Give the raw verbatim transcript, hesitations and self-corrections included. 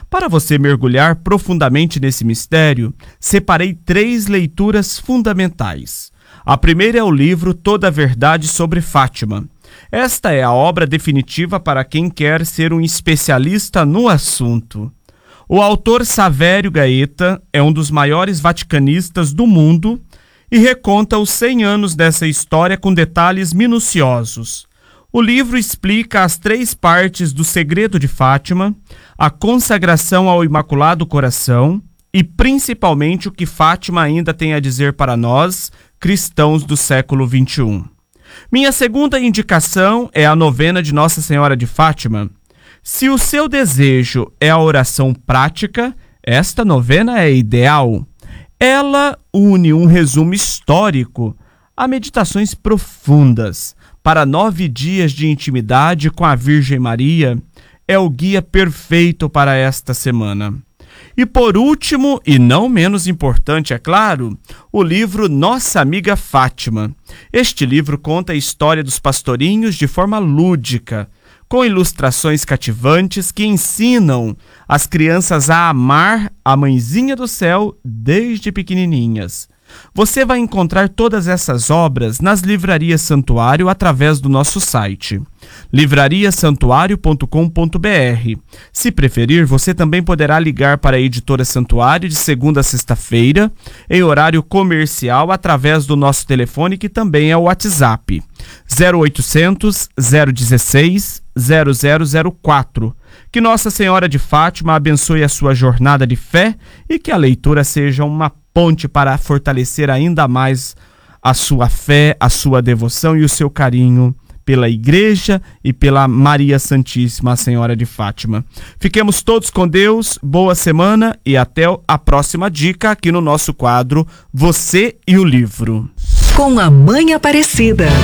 Para você mergulhar profundamente nesse mistério, separei três leituras fundamentais. A primeira é o livro Toda a Verdade sobre Fátima. Esta é a obra definitiva para quem quer ser um especialista no assunto. O autor Savério Gaeta é um dos maiores vaticanistas do mundo e reconta os cem anos dessa história com detalhes minuciosos. O livro explica as três partes do segredo de Fátima, a consagração ao Imaculado Coração e, principalmente, o que Fátima ainda tem a dizer para nós, cristãos do século vinte e um. Minha segunda indicação é a novena de Nossa Senhora de Fátima. Se o seu desejo é a oração prática, esta novena é ideal. Ela une um resumo histórico a meditações profundas. Para nove dias de intimidade com a Virgem Maria, é o guia perfeito para esta semana. E por último, e não menos importante, é claro, o livro Nossa Amiga Fátima. Este livro conta a história dos pastorinhos de forma lúdica, com ilustrações cativantes que ensinam as crianças a amar a Mãezinha do Céu desde pequenininhas. Você vai encontrar todas essas obras nas livrarias Santuário através do nosso site, livraria santuário ponto com ponto b r. Se preferir, você também poderá ligar para a editora Santuário de segunda a sexta-feira, em horário comercial, através do nosso telefone, que também é o WhatsApp, zero oitocentos, zero dezesseis, zero zero zero quatro. Que Nossa Senhora de Fátima abençoe a sua jornada de fé e que a leitura seja uma ponte para fortalecer ainda mais a sua fé, a sua devoção e o seu carinho pela Igreja e pela Maria Santíssima, a Senhora de Fátima. Fiquemos todos com Deus, boa semana e até a próxima dica aqui no nosso quadro Você e o Livro. Com a Mãe Aparecida.